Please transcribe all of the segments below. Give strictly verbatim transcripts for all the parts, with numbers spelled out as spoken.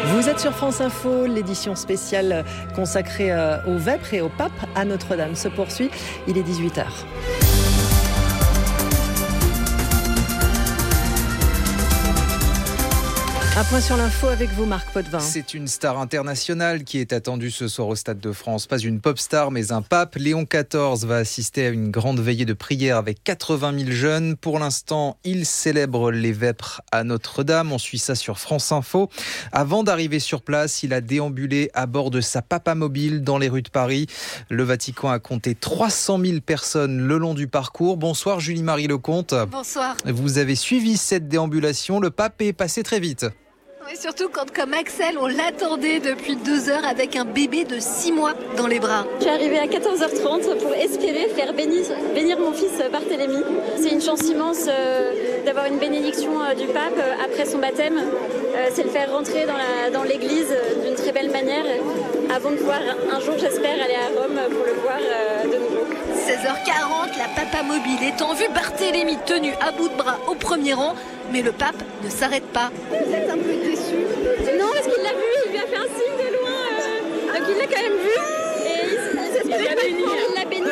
Vous êtes sur France Info, l'édition spéciale consacrée aux vêpres et au pape à Notre-Dame se poursuit. Il est dix-huit heures. Un point sur l'info avec vous, Marc Potvin. C'est une star internationale qui est attendue ce soir au Stade de France. Pas une pop star, mais un pape. Léon quatorze va assister à une grande veillée de prière avec quatre-vingt mille jeunes. Pour l'instant, il célèbre les vêpres à Notre-Dame. On suit ça sur France Info. Avant d'arriver sur place, il a déambulé à bord de sa papamobile dans les rues de Paris. Le Vatican a compté trois cent mille personnes le long du parcours. Bonsoir Julie-Marie Lecomte. Bonsoir. Vous avez suivi cette déambulation. Le pape est passé très vite. Et surtout quand, comme Axel, on l'attendait depuis deux heures avec un bébé de six mois dans les bras. Je suis arrivée à quatorze heures trente pour espérer faire bénir, bénir mon fils Barthélemy. C'est une chance immense euh, d'avoir une bénédiction euh, du pape euh, après son baptême. Euh, c'est le faire rentrer dans, la, dans l'église euh, d'une très belle manière euh, avant de pouvoir un jour, j'espère, aller à Rome pour le voir euh, de nouveau. seize heures quarante, la papamobile est en vue. Barthélemy tenu à bout de bras au premier rang. Mais le pape ne s'arrête pas. Vous êtes un peu déçu? Non, parce qu'il l'a vu, il lui a fait un signe de loin. Euh, donc il l'a quand même vu. Et il, il, il, il l'a béni.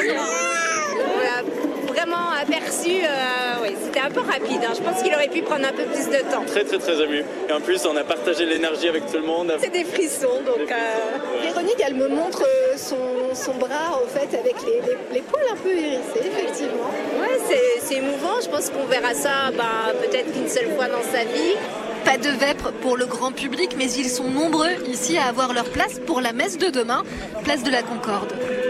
On l'a vraiment aperçu. Euh, oui, c'était un peu rapide. Hein. Je pense qu'il aurait pu prendre un peu plus de temps. Très, très, très ému. Et en plus, on a partagé l'énergie avec tout le monde. C'est des frissons. Donc, euh... Véronique, elle me montre son, son bras, en fait, avec les, les, les poils un peu hérissés, effectivement. Ouais, c'est, c'est émouvant. Je pense qu'on verra ça bah, peut-être qu'une seule fois dans sa vie. Pas de vêpres pour le grand public, mais ils sont nombreux ici à avoir leur place pour la messe de demain, place de la Concorde.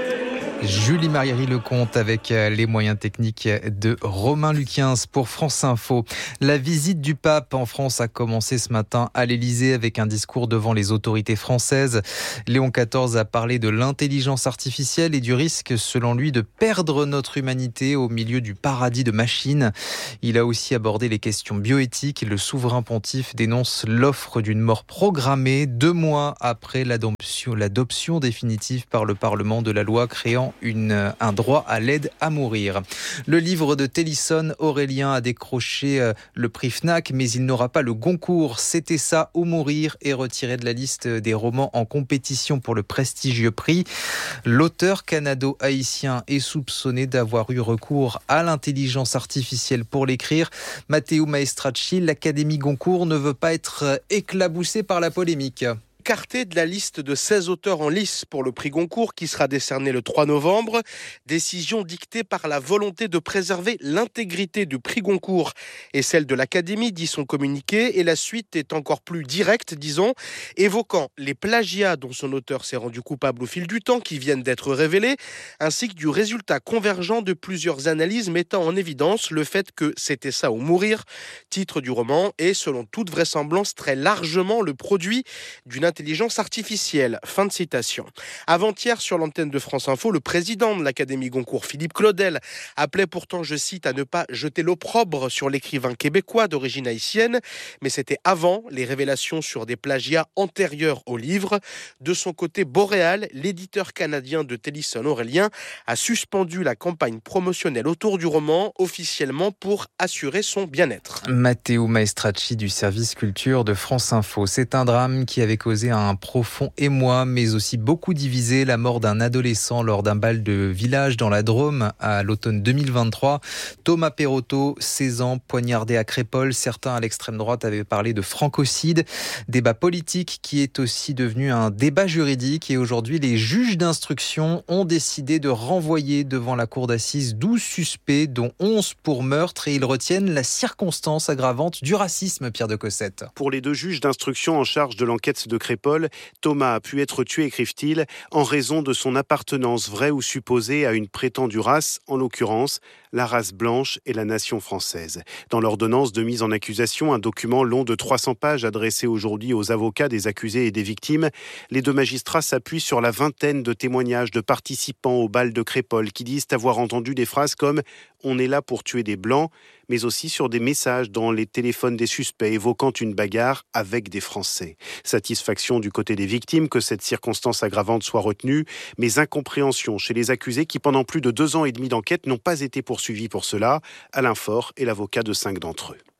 Julie-Marie Lecomte avec les moyens techniques de Romain Luquiens pour France Info. La visite du pape en France a commencé ce matin à l'Élysée avec un discours devant les autorités françaises. Léon quatorze a parlé de l'intelligence artificielle et du risque, selon lui, de perdre notre humanité au milieu du paradis de machines. Il a aussi abordé les questions bioéthiques. Le souverain pontife dénonce l'offre d'une mort programmée deux mois après l'adoption, l'adoption définitive par le Parlement de la loi créant Une, un droit à l'aide à mourir. Le livre de Télisson, Aurélien, a décroché le prix Fnac, mais il n'aura pas le Goncourt. C'était ça ou mourir est retiré de la liste des romans en compétition pour le prestigieux prix. L'auteur canado-haïtien est soupçonné d'avoir eu recours à l'intelligence artificielle pour l'écrire. Matteo Maestracci, l'Académie Goncourt ne veut pas être éclaboussée par la polémique. Écarté de la liste de seize auteurs en lice pour le prix Goncourt qui sera décerné le trois novembre. Décision dictée par la volonté de préserver l'intégrité du prix Goncourt et celle de l'Académie, dit son communiqué. Et la suite est encore plus directe, disons, évoquant les plagiats dont son auteur s'est rendu coupable au fil du temps, qui viennent d'être révélés, ainsi que du résultat convergent de plusieurs analyses mettant en évidence le fait que c'était ça ou mourir, titre du roman, est selon toute vraisemblance très largement le produit d'une intelligence artificielle. Fin de citation. Avant-hier, sur l'antenne de France Info, le président de l'Académie Goncourt, Philippe Claudel, appelait pourtant, je cite, à ne pas jeter l'opprobre sur l'écrivain québécois d'origine haïtienne, mais c'était avant les révélations sur des plagiats antérieurs au livre. De son côté, Boréal, l'éditeur canadien de Télisson, Aurélien, a suspendu la campagne promotionnelle autour du roman, officiellement pour assurer son bien-être. Matteo Maestracci du service culture de France Info. C'est un drame qui avait causé un profond émoi, mais aussi beaucoup divisé, la mort d'un adolescent lors d'un bal de village dans la Drôme à l'automne deux mille vingt-trois. Thomas Perotto, seize ans, poignardé à Crépol. Certains à l'extrême droite avaient parlé de francocide. Débat politique qui est aussi devenu un débat juridique. Et aujourd'hui, les juges d'instruction ont décidé de renvoyer devant la cour d'assises douze suspects, dont onze pour meurtre. Et ils retiennent la circonstance aggravante du racisme, Pierre de Cossette. Pour les deux juges d'instruction en charge de l'enquête de Crépol, Thomas a pu être tué, écrivent-ils, en raison de son appartenance vraie ou supposée à une prétendue race, en l'occurrence la race blanche et la nation française. Dans l'ordonnance de mise en accusation, un document long de trois cents pages adressé aujourd'hui aux avocats des accusés et des victimes, les deux magistrats s'appuient sur la vingtaine de témoignages de participants au bal de Crépol qui disent avoir entendu des phrases comme « on est là pour tuer des blancs », mais aussi sur des messages dans les téléphones des suspects évoquant une bagarre avec des Français. Satisfaction du côté des victimes que cette circonstance aggravante soit retenue, mais incompréhension chez les accusés qui, pendant plus de deux ans et demi d'enquête, n'ont pas été poursuivis pour cela. Alain Faure est l'avocat de cinq d'entre eux.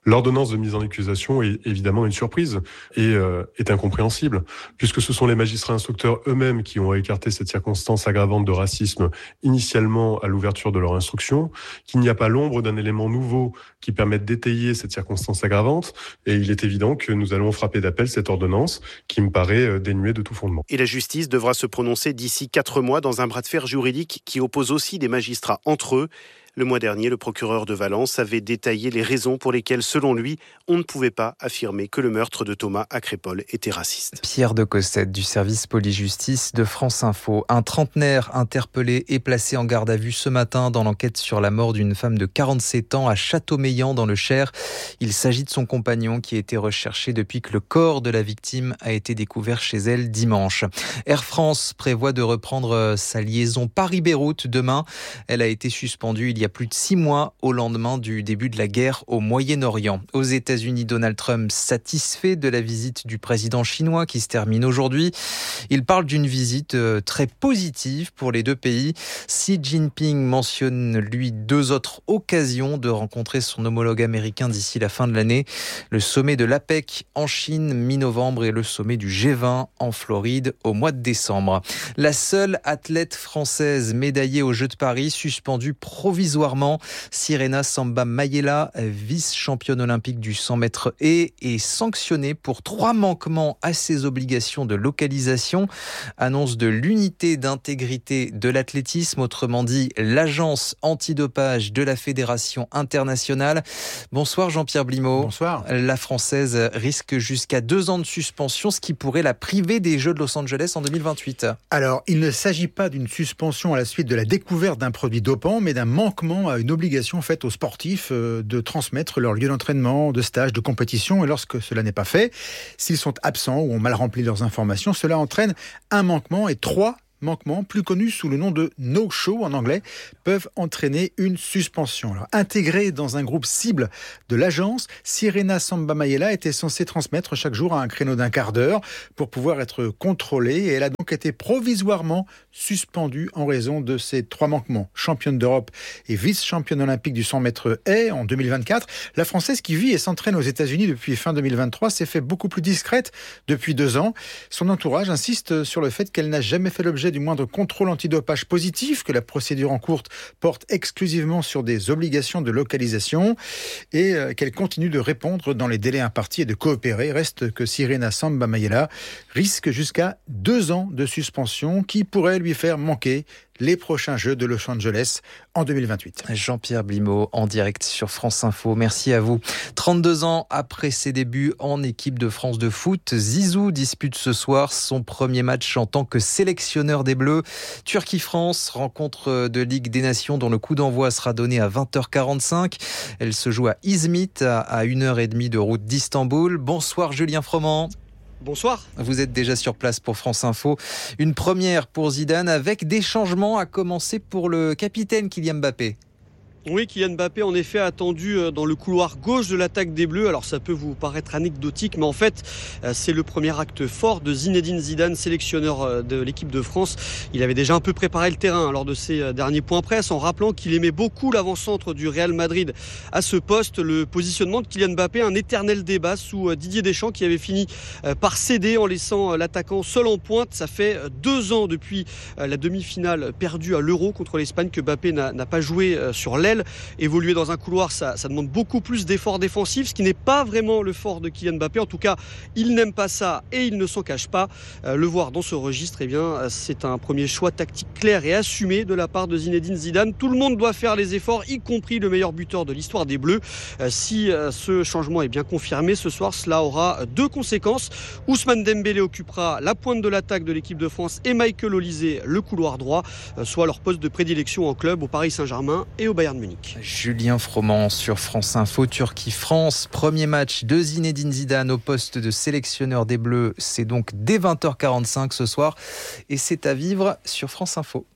L'ordonnance de mise en accusation est évidemment une surprise et euh, est incompréhensible, puisque ce sont les magistrats instructeurs eux-mêmes qui ont écarté cette circonstance aggravante de racisme initialement à l'ouverture de leur instruction, qu'il n'y a pas l'ombre d'un élément nouveau qui permette d'étayer cette circonstance aggravante, et il est évident que nous allons frapper d'appel cette ordonnance qui me paraît dénuée de tout fondement. Et la justice devra se prononcer d'ici quatre mois dans un bras de fer juridique qui oppose aussi des magistrats entre eux. Le mois dernier, le procureur de Valence avait détaillé les raisons pour lesquelles, selon lui, on ne pouvait pas affirmer que le meurtre de Thomas à Crépol était raciste. Pierre de Cossette du service police-justice de France Info. Un trentenaire interpellé et placé en garde à vue ce matin dans l'enquête sur la mort d'une femme de quarante-sept ans à Châteaumeillan dans le Cher. Il s'agit de son compagnon qui a été recherché depuis que le corps de la victime a été découvert chez elle dimanche. Air France prévoit de reprendre sa liaison Paris-Beyrouth demain. Elle a été suspendue il y a plus de six mois au lendemain du début de la guerre au Moyen-Orient. Aux États-Unis, Donald Trump satisfait de la visite du président chinois qui se termine aujourd'hui. Il parle d'une visite très positive pour les deux pays. Xi Jinping mentionne, lui, deux autres occasions de rencontrer son homologue américain d'ici la fin de l'année. Le sommet de l'APEC en Chine, mi-novembre, et le sommet du G vingt en Floride au mois de décembre. La seule athlète française médaillée aux Jeux de Paris, suspendue provisoirement, Sirena Samba Mayela, vice-championne olympique du cent mètres haies, est sanctionnée pour trois manquements à ses obligations de localisation. Annonce de l'unité d'intégrité de l'athlétisme, autrement dit l'agence antidopage de la Fédération internationale. Bonsoir Jean-Pierre Blimaud. Bonsoir. La Française risque jusqu'à deux ans de suspension, ce qui pourrait la priver des Jeux de Los Angeles en deux mille vingt-huit. Alors, il ne s'agit pas d'une suspension à la suite de la découverte d'un produit dopant, mais d'un manquement à une obligation faite aux sportifs de transmettre leur lieu d'entraînement, de stage, de compétition. Et lorsque cela n'est pas fait, s'ils sont absents ou ont mal rempli leurs informations, cela entraîne un manquement et trois manquements, plus connus sous le nom de no-show en anglais, peuvent entraîner une suspension. Alors, intégrée dans un groupe cible de l'agence, Sirena Samba Mayela était censée transmettre chaque jour à un créneau d'un quart d'heure pour pouvoir être contrôlée, et elle a donc été provisoirement suspendue en raison de ces trois manquements. Championne d'Europe et vice-championne olympique du cent mètres haies en deux mille vingt-quatre, la Française qui vit et s'entraîne aux États-Unis depuis fin deux mille vingt-trois s'est fait beaucoup plus discrète depuis deux ans. Son entourage insiste sur le fait qu'elle n'a jamais fait l'objet du moindre contrôle antidopage positif, que la procédure en cours porte exclusivement sur des obligations de localisation et euh, qu'elle continue de répondre dans les délais impartis et de coopérer. Reste que Sirena Samba Mayela risque jusqu'à deux ans de suspension qui pourrait lui faire manquer les prochains Jeux de Los Angeles en deux mille vingt-huit. Jean-Pierre Blimaud en direct sur France Info. Merci à vous. trente-deux ans après ses débuts en équipe de France de foot, Zizou dispute ce soir son premier match en tant que sélectionneur des Bleus. Turquie-France, rencontre de Ligue des Nations dont le coup d'envoi sera donné à vingt heures quarante-cinq. Elle se joue à Izmit, à une heure trente de route d'Istanbul. Bonsoir Julien Froment. Bonsoir. Vous êtes déjà sur place pour France Info. Une première pour Zidane avec des changements, à commencer pour le capitaine Kylian Mbappé. Oui, Kylian Mbappé en effet attendu dans le couloir gauche de l'attaque des Bleus. Alors ça peut vous paraître anecdotique, mais en fait c'est le premier acte fort de Zinedine Zidane, sélectionneur de l'équipe de France. Il avait déjà un peu préparé le terrain lors de ses derniers points presse en rappelant qu'il aimait beaucoup l'avant-centre du Real Madrid à ce poste. Le positionnement de Kylian Mbappé, un éternel débat sous Didier Deschamps qui avait fini par céder en laissant l'attaquant seul en pointe. Ça fait deux ans depuis la demi-finale perdue à l'Euro contre l'Espagne que Mbappé n'a, n'a pas joué sur l'aile. Évoluer dans un couloir, ça, ça demande beaucoup plus d'efforts défensifs, ce qui n'est pas vraiment le fort de Kylian Mbappé. En tout cas, il n'aime pas ça et il ne s'en cache pas. Euh, le voir dans ce registre, eh bien, c'est un premier choix tactique clair et assumé de la part de Zinedine Zidane. Tout le monde doit faire les efforts, y compris le meilleur buteur de l'histoire des Bleus. Euh, si euh, ce changement est bien confirmé ce soir, cela aura deux conséquences. Ousmane Dembélé occupera la pointe de l'attaque de l'équipe de France et Michael Olise le couloir droit, euh, soit leur poste de prédilection en club au Paris Saint-Germain et au Bayern Munich. Julien Froment sur France Info. Turquie-France, premier match de Zinedine Zidane au poste de sélectionneur des Bleus. C'est donc dès vingt heures quarante-cinq ce soir et c'est à vivre sur France Info.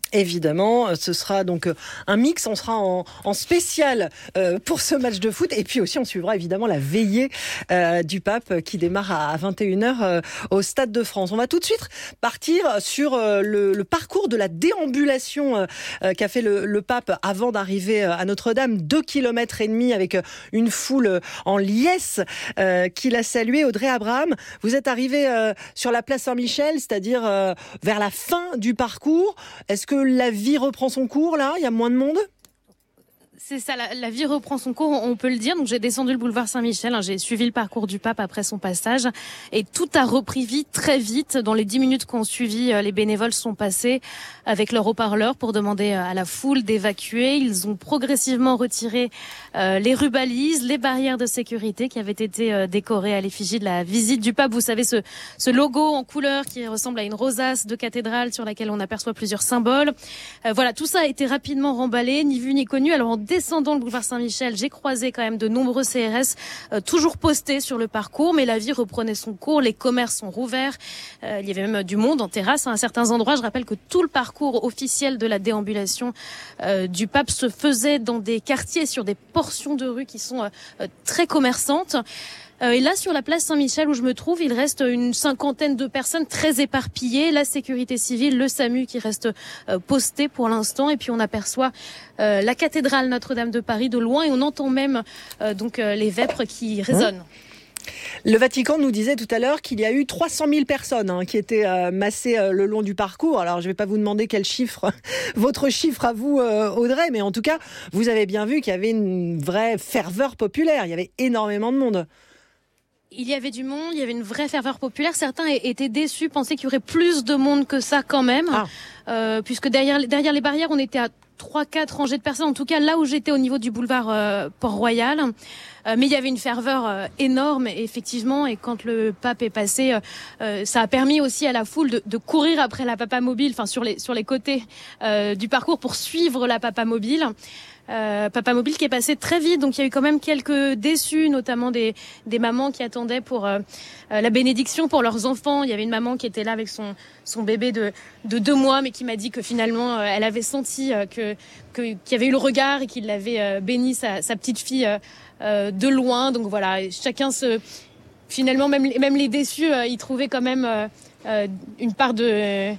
Évidemment, ce sera donc un mix, on sera en, en spécial euh, pour ce match de foot et puis aussi on suivra évidemment la veillée euh, du pape qui démarre à vingt et une heures euh, au Stade de France. On va tout de suite partir sur euh, le, le parcours de la déambulation euh, qu'a fait le, le pape avant d'arriver à Notre-Dame, deux kilomètres et demi avec une foule en liesse euh, qui l'a salué. Audrey Abraham, vous êtes arrivé euh, sur la place Saint-Michel, c'est-à-dire euh, vers la fin du parcours. Est-ce que la vie reprend son cours, là? Il y a moins de monde? C'est ça, la, la vie reprend son cours, on peut le dire. Donc j'ai descendu le boulevard Saint-Michel, hein, j'ai suivi le parcours du pape après son passage et tout a repris vie très vite. Dans les dix minutes qu'on suivi, les bénévoles sont passés avec leur haut-parleur pour demander à la foule d'évacuer. Ils ont progressivement retiré euh, les rubalises, les barrières de sécurité qui avaient été euh, décorées à l'effigie de la visite du pape. Vous savez, ce, ce logo en couleur qui ressemble à une rosace de cathédrale sur laquelle on aperçoit plusieurs symboles. Euh, voilà, tout ça a été rapidement remballé, ni vu ni connu. Alors en descendant le boulevard Saint-Michel, j'ai croisé quand même de nombreux C R S euh, toujours postés sur le parcours, mais la vie reprenait son cours, les commerces sont rouverts, euh, il y avait même du monde en terrasse à certains endroits. Je rappelle que tout le parcours officiel de la déambulation euh, du pape se faisait dans des quartiers, sur des portions de rue qui sont euh, très commerçantes. Euh, et là, sur la place Saint-Michel où je me trouve, il reste une cinquantaine de personnes très éparpillées. La sécurité civile, le SAMU qui reste euh, posté pour l'instant. Et puis on aperçoit euh, la cathédrale Notre-Dame de Paris de loin et on entend même euh, donc euh, les vêpres qui résonnent. Le Vatican nous disait tout à l'heure qu'il y a eu trois cent mille personnes hein, qui étaient euh, massées euh, le long du parcours. Alors, je ne vais pas vous demander quel chiffre, votre chiffre à vous, euh, Audrey, mais en tout cas, vous avez bien vu qu'il y avait une vraie ferveur populaire. Il y avait énormément de monde. Il y avait du monde, il y avait une vraie ferveur populaire. Certains étaient déçus, pensaient qu'il y aurait plus de monde que ça quand même. Ah. Euh, puisque derrière, derrière les barrières, on était à trois quatre rangées de personnes. En tout cas, là où j'étais au niveau du boulevard euh, Port-Royal. Euh, mais il y avait une ferveur euh, énorme, effectivement. Et quand le pape est passé, euh, euh, ça a permis aussi à la foule de, de courir après la papa mobile, enfin sur les, sur les côtés euh, du parcours pour suivre la papa mobile. Euh, Papa Mobile qui est passé très vite, donc il y a eu quand même quelques déçus, notamment des, des mamans qui attendaient pour euh, la bénédiction pour leurs enfants. Il y avait une maman qui était là avec son, son bébé de, de deux mois, mais qui m'a dit que finalement euh, elle avait senti euh, que, que, qu'il y avait eu le regard et qu'il avait euh, béni sa, sa petite fille euh, euh, de loin. Donc voilà, chacun se... Finalement, même, même les déçus, euh, ils trouvaient quand même euh, euh, une part de... Euh,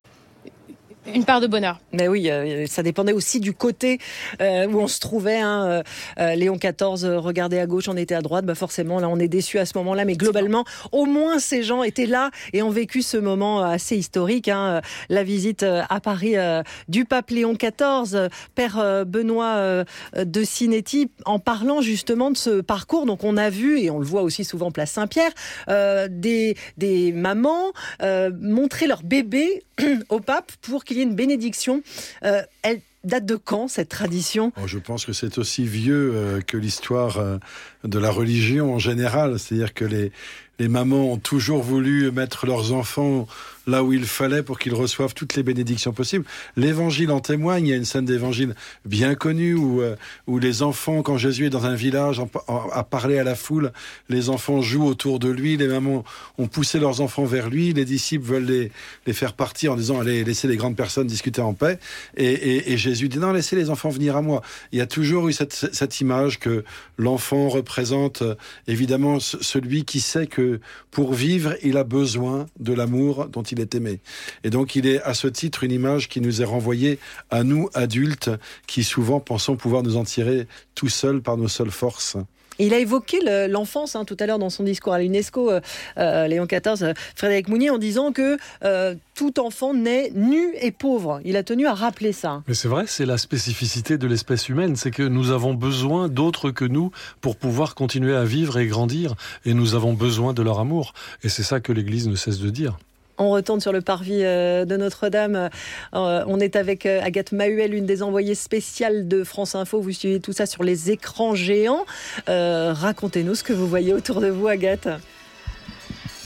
Une part de bonheur. Mais oui, euh, ça dépendait aussi du côté euh, où on se trouvait. Hein. Euh, Léon quatorze regardait à gauche, on était à droite. Bah forcément, là, on est déçu à ce moment-là. Mais globalement, au moins, ces gens étaient là et ont vécu ce moment assez historique. Hein. La visite à Paris euh, du pape Léon quatorze, père euh, Benoît euh, de Sinetti, en parlant justement de ce parcours. Donc, on a vu, et on le voit aussi souvent place Saint-Pierre, euh, des, des mamans euh, montrer leur bébé au pape pour qu'il y ait une bénédiction. Euh, elle date de quand, cette tradition ? Oh, je pense que c'est aussi vieux euh, que l'histoire euh, de la religion en général. C'est-à-dire que les, les mamans ont toujours voulu mettre leurs enfants là où il fallait pour qu'ils reçoivent toutes les bénédictions possibles. L'évangile en témoigne. Il y a une scène d'évangile bien connue où, euh, où les enfants, quand Jésus est dans un village, en, en, à parler à la foule, les enfants jouent autour de lui, les mamans ont poussé leurs enfants vers lui, les disciples veulent les, les faire partir en disant allez, laissez les grandes personnes discuter en paix. Et, et, et Jésus dit non, laissez les enfants venir à moi. Il y a toujours eu cette, cette image que l'enfant représente euh, évidemment celui qui sait que pour vivre, il a besoin de l'amour dont il est aimé. Et donc, il est à ce titre une image qui nous est renvoyée à nous, adultes, qui souvent pensons pouvoir nous en tirer tout seuls par nos seules forces. Il a évoqué le, l'enfance hein, tout à l'heure dans son discours à l'UNESCO, euh, euh, Léon quatorze, euh, Frédéric Mounier, en disant que euh, tout enfant naît nu et pauvre. Il a tenu à rappeler ça. Mais c'est vrai, c'est la spécificité de l'espèce humaine, c'est que nous avons besoin d'autres que nous pour pouvoir continuer à vivre et grandir, et nous avons besoin de leur amour. Et c'est ça que l'Église ne cesse de dire. On retourne sur le parvis de Notre-Dame. On est avec Agathe Mahuel, une des envoyées spéciales de France Info. Vous suivez tout ça sur les écrans géants. Euh, racontez-nous ce que vous voyez autour de vous, Agathe.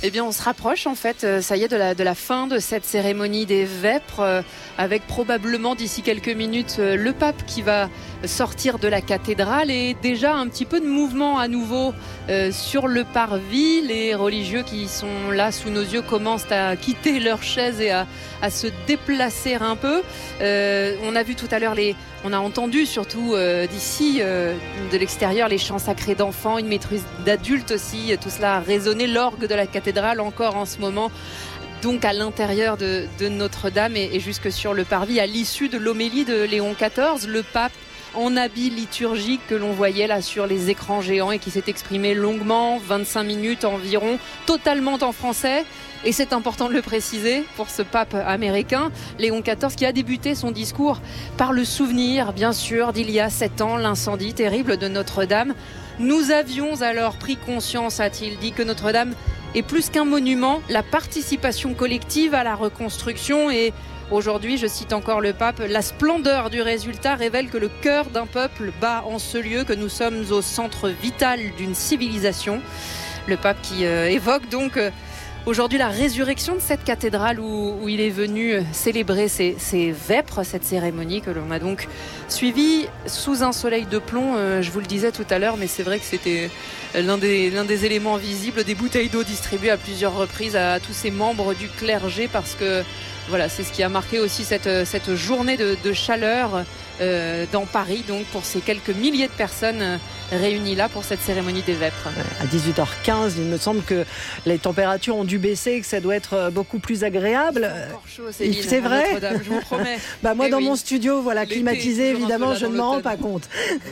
Eh bien, on se rapproche en fait, ça y est, de la, de la fin de cette cérémonie des vêpres, euh, avec probablement d'ici quelques minutes euh, le pape qui va sortir de la cathédrale et déjà un petit peu de mouvement à nouveau euh, sur le parvis. Les religieux qui sont là sous nos yeux commencent à quitter leurs chaises et à, à se déplacer un peu. Euh, on a vu tout à l'heure, les, on a entendu surtout euh, d'ici, euh, de l'extérieur, les chants sacrés d'enfants, une maîtrise d'adultes aussi. Tout cela a résonné, l'orgue de la cathédrale encore en ce moment. Donc à l'intérieur de, de Notre-Dame et, et jusque sur le parvis, à l'issue de l'homélie de Léon quatorze, le pape en habit liturgique que l'on voyait là sur les écrans géants et qui s'est exprimé longuement, vingt-cinq minutes environ, totalement en français. Et c'est important de le préciser pour ce pape américain, Léon quatorze, qui a débuté son discours par le souvenir, bien sûr, d'il y a sept ans, l'incendie terrible de Notre-Dame. Nous avions alors pris conscience, a-t-il dit, que Notre-Dame est plus qu'un monument, la participation collective à la reconstruction. Et aujourd'hui, je cite encore le pape, la splendeur du résultat révèle que le cœur d'un peuple bat en ce lieu, que nous sommes au centre vital d'une civilisation. Le pape qui euh, évoque donc euh, aujourd'hui la résurrection de cette cathédrale où, où il est venu célébrer ses, ses vêpres, cette cérémonie que l'on a donc suivie sous un soleil de plomb. Euh, je vous le disais tout à l'heure, mais c'est vrai que c'était l'un des, l'un des éléments visibles, des bouteilles d'eau distribuées à plusieurs reprises à, à tous ces membres du clergé, parce que voilà, c'est ce qui a marqué aussi cette, cette journée de, de chaleur euh, dans Paris, donc pour ces quelques milliers de personnes euh, réunies là pour cette cérémonie des vêpres. À dix-huit heures quinze, il me semble que les températures ont dû baisser et que ça doit être beaucoup plus agréable. C'est encore chaud, Céline, c'est vrai. Notre-Dame, je vous promets. Bah moi, et dans oui. mon studio, voilà, climatisé, évidemment, je ne m'en rends pas compte.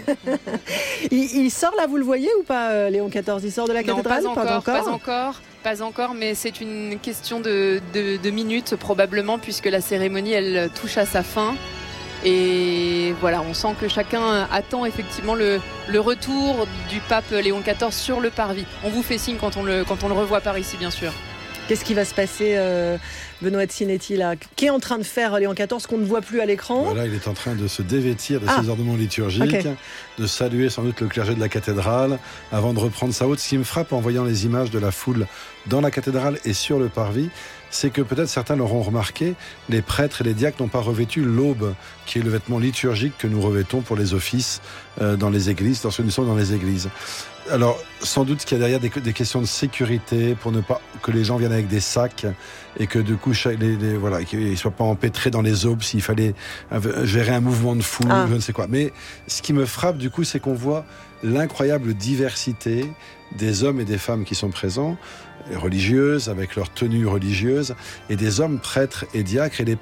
il, il sort là, vous le voyez ou pas, Léon quatorze? Il sort de la cathédrale? Non, pas encore, pas encore. Pas encore. Pas encore, mais c'est une question de, de, de minutes probablement, puisque la cérémonie elle touche à sa fin. Et voilà, on sent que chacun attend effectivement le, le retour du pape Léon quatorze sur le parvis. On vous fait signe quand on le, quand on le revoit par ici, bien sûr. Qu'est-ce qui va se passer, euh, Benoît Sinetti, là? Qu'est en train de faire Léon quatorze qu'on ne voit plus à l'écran? Voilà, il est en train de se dévêtir de ah. ses ornements liturgiques, okay. de saluer sans doute le clergé de la cathédrale, avant de reprendre sa route. Ce qui me frappe en voyant les images de la foule dans la cathédrale et sur le parvis, c'est que peut-être certains l'auront remarqué, les prêtres et les diacres n'ont pas revêtu l'aube, qui est le vêtement liturgique que nous revêtons pour les offices euh, dans les églises, lorsque nous sommes dans les églises. Alors, sans doute qu'il y a derrière des, des questions de sécurité, pour ne pas que les gens viennent avec des sacs et que du coup, les, les, voilà, qu'ils ne soient pas empêtrés dans les aubes s'il fallait gérer un mouvement de foule, ah. je ne sais quoi. Mais ce qui me frappe, du coup, c'est qu'on voit l'incroyable diversité des hommes et des femmes qui sont présents, les religieuses avec leurs tenues religieuses, et des hommes prêtres et diacres, et les